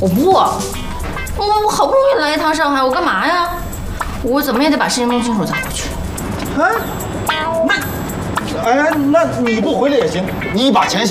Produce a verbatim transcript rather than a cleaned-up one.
我不，我我好不容易来一趟上海，我干嘛呀？我怎么也得把事情弄清楚再回去。 哎，那，哎，那你不回来也行，你把钱。